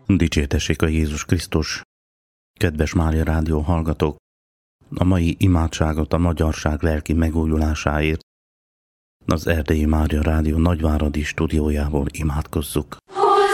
Dicsértessék a Jézus Krisztus! Kedves Mária Rádió hallgatók! A mai imádságot a magyarság lelki megújulásáért az Erdélyi Mária Rádió nagyváradi stúdiójából imádkozzuk.